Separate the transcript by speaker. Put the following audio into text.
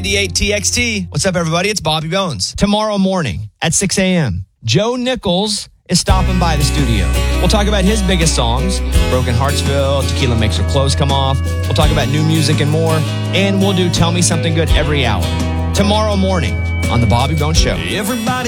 Speaker 1: 98TXT. What's up, everybody? It's Bobby Bones. Tomorrow morning at 6 a.m., Joe Nichols is stopping by the studio. We'll talk about his biggest songs, Broken Heartsville, Tequila Makes Her Clothes Come Off. We'll talk about new music and more. And we'll do Tell Me Something Good every hour. Tomorrow morning on The Bobby Bones Show.
Speaker 2: Everybody